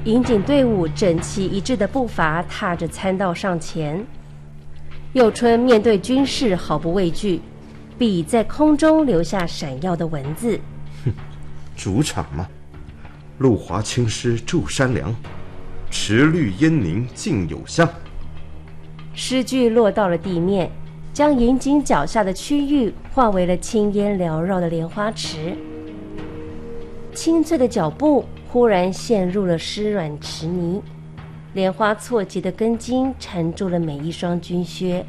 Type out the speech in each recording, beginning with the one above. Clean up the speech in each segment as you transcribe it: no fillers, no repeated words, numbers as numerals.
营警队伍整齐一致的步伐踏着参道上前。佑春面对军士毫不畏惧，笔在空中留下闪耀的文字。 主场嘛，路华青狮筑山梁，池绿烟凝尽有香。 诗句落到了地面，将营警脚下的区域化为了青烟缭绕的莲花池。清脆的脚步忽然陷入了湿软池泥，莲花错节的根茎缠住了每一双军靴。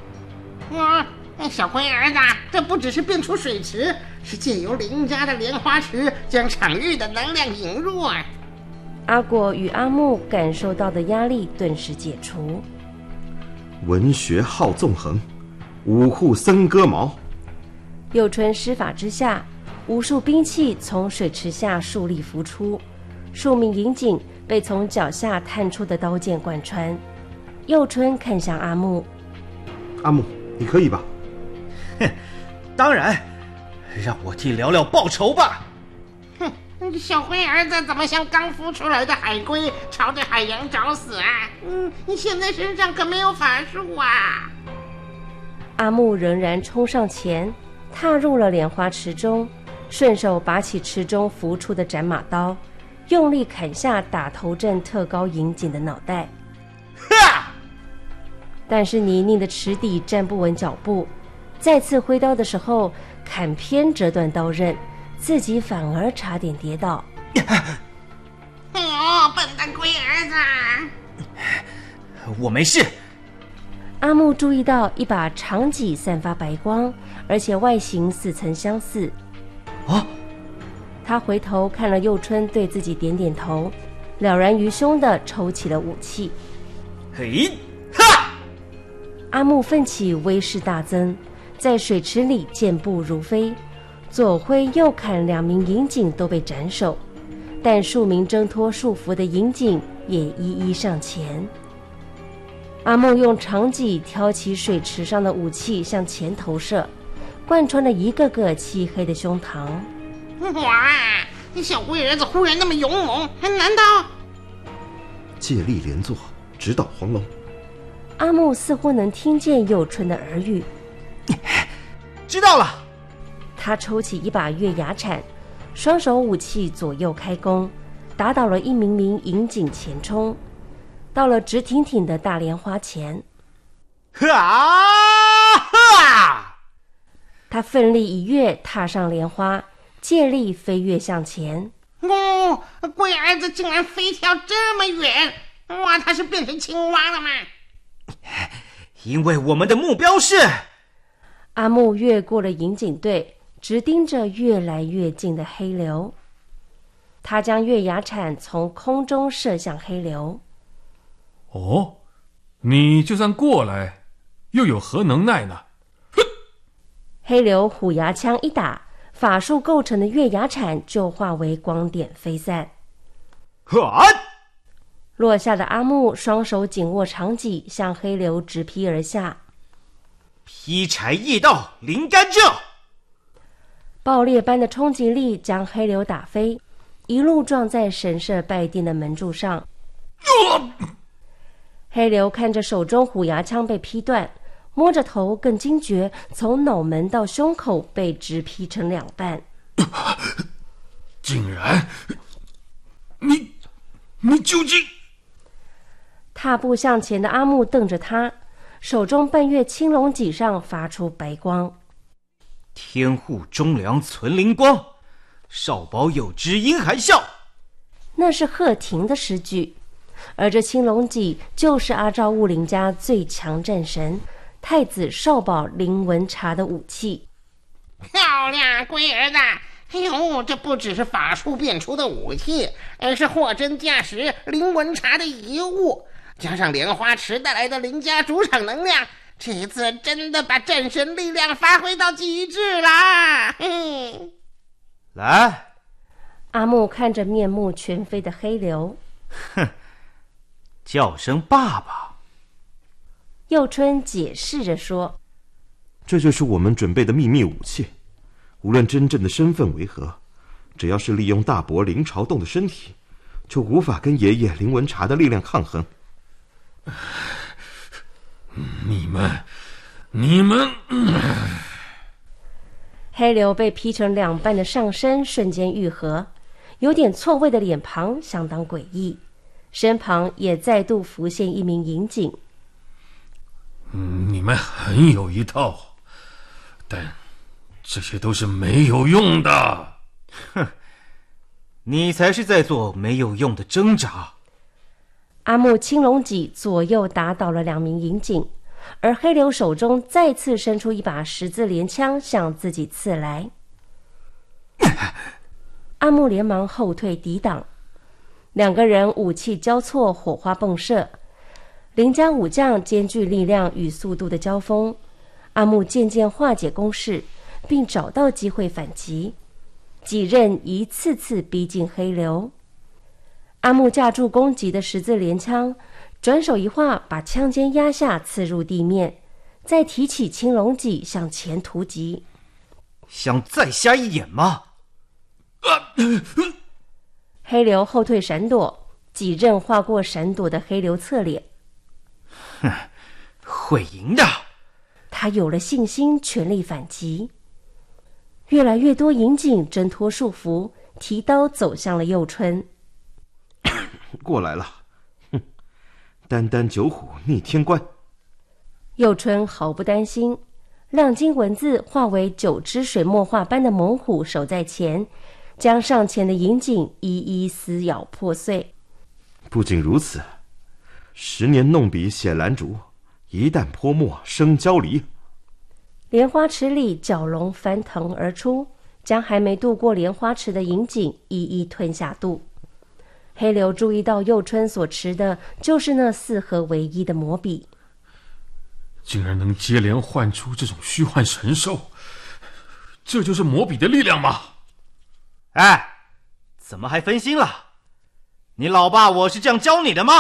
小龟儿子，这不只是变出水池，是借由林家的莲花池将场域的能量引入啊！ 阿果与阿木感受到的压力顿时解除。 文学好纵横，五户森割毛。 佑春施法之下，无数兵器从水池下竖立浮出，数名营警被从脚下探出的刀剑贯穿。佑春看向阿木， 阿木，你可以吧？ 哼，当然，让我替聊聊报仇吧。 小龟儿子怎么像刚孵出来的海龟，朝着海洋找死啊？你现在身上可没有法术啊！ 阿木仍然冲上前，踏入了莲花池中，顺手拔起池中浮出的斩马刀，用力砍下打头阵特高营警的脑袋。但是泥泞的池底站不稳脚步，再次挥刀的时候，砍偏折断刀刃，自己反而差点跌倒。 笨蛋龟儿子！ 我没事。 阿木注意到一把长戟散发白光，而且外形似曾相似。他回头看了佑春，对自己点点头，了然于胸地抽起了武器。 嘿，哈！ 阿木奋起，威势大增，在水池里健步如飞，左挥右砍，两名营警都被斩首，但数名挣脱束缚的营警也一一上前。阿木用长戟挑起水池上的武器向前投射，贯穿了一个个漆黑的胸膛。 哇，小龟儿子忽然那么勇猛，难道借力连坐，直捣黄龙？ 阿木似乎能听见佑春的耳语。 知道了。 他抽起一把月牙铲，双手武器左右开弓，打倒了一名名营警前冲，到了直挺挺的大莲花前。他奋力一跃，踏上莲花，借力飞跃向前。 龟儿子竟然飞跳这么远！哇，他是变成青蛙了吗？ 因为我们的目标是…… 阿木越过了营警队，直盯着越来越近的黑流。他将月牙铲从空中射向黑流。 你就算过来，又有何能耐呢？ 黑流虎牙枪一打，法术构成的月牙铲就化为光点飞散。落下的阿木双手紧握长戟，向黑流直劈而下。 劈柴夜道灵甘蔗， 爆裂般的冲击力将黑流打飞，一路撞在神社拜殿的门柱上。黑流看着手中虎牙枪被劈断，摸着头更惊觉，从脑门到胸口被直劈成两半。 竟然，你究竟…… 踏步向前的阿木瞪着他，手中半月青龙戟上发出白光。 天护忠良存灵光，少保有之阴含笑。 那是贺廷的诗句，而这青龙戟就是阿照悟林家最强战神太子少保林文茶的武器。 漂亮，龟儿子！这不只是法术变出的武器，而是货真价实林文茶的遗物，加上莲花池带来的林家主场能量，这一次真的把战神力量发挥到极致啦！ 来， 阿木看着面目全非的黑流， 叫声爸爸。 佑春解释着说， 这就是我们准备的秘密武器，无论真正的身份为何，只要是利用大伯林朝栋的身体， 就无法跟爷爷林文茶的力量抗衡。 你们黑流被劈成两半的上身瞬间愈合，有点错位的脸庞相当诡异，身旁也再度浮现一名银警。 你们很有一套，但这些都是没有用的。 哼，你才是在做没有用的挣扎。 阿木青龙戟左右打倒了2名银警，而黑流手中再次伸出一把十字连枪向自己刺来。阿木连忙后退抵挡，两个人武器交错，火花迸射。林家武将兼具力量与速度的交锋，阿木渐渐化解攻势，并找到机会反击，几刃一次次逼近黑流。阿木架住攻击的十字连枪，转手一划，把枪尖压下，刺入地面，再提起青龙戟向前突击。 想再瞎一眼吗？ 黑流后退闪躲，几刃划过闪躲的黑流侧脸。 哼，会赢的。 他有了信心，全力反击。越来越多银警挣脱束缚，提刀走向了佑春。 过来了，哼，单单九虎逆天关。 佑春毫不担心，亮金文字化为9只水墨画般的猛虎守在前，将上前的银警一一撕咬破碎。 不仅如此，10年弄笔写兰竹，一旦泼墨生焦梨。 莲花池里蛟龙翻腾而出，将还没渡过莲花池的银警一一吞下肚。黑流注意到佑春所持的就是那4合为一的魔笔， 竟然能接连唤出这种虚幻神兽，这就是魔笔的力量吗？ 哎，怎么还分心了？你老爸我是这样教你的吗？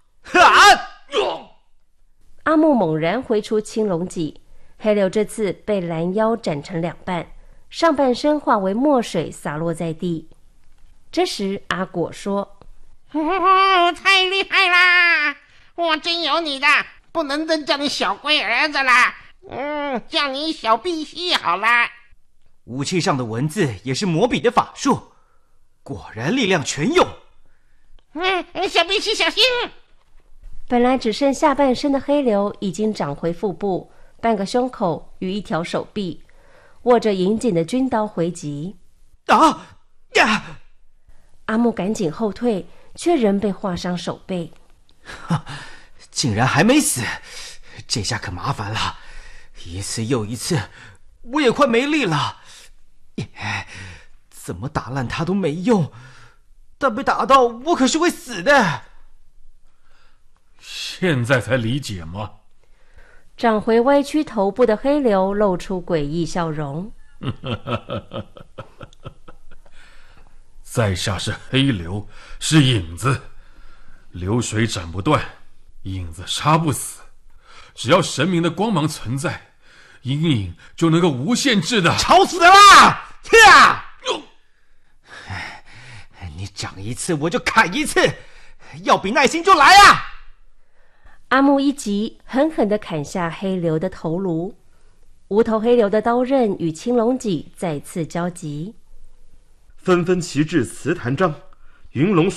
阿木猛然挥出青龙戟，黑流这次被拦腰斩成2半，上半身化为墨水洒落在地。这时阿果说： 太厉害啦！我真有你的，不能再叫你小龟儿子啦，叫你小赑屃好啦。 武器上的文字也是魔笔的法术，果然力量全用。 小赑屃小心！ 本来只剩下半身的黑流已经长回腹部、半个胸口与一条手臂，握着银警的军刀回击。阿木赶紧后退，却仍被划伤手背。 竟然还没死，这下可麻烦了，一次又一次，我也快没力了。怎么打烂他都没用，但被打到我可是会死的。 现在才理解吗？ 长回歪曲头部的黑流露出诡异笑容。 在下是黑流，是影子，流水斩不断，影子杀不死。只要神明的光芒存在，阴影就能够无限制的。 吵死了！你长一次我就砍一次，要比耐心就来啊！ 阿木一击，狠狠地砍下黑流的头颅。无头黑流的刀刃与青龙戟再次交集， 纷纷齐至祠坛章，云龙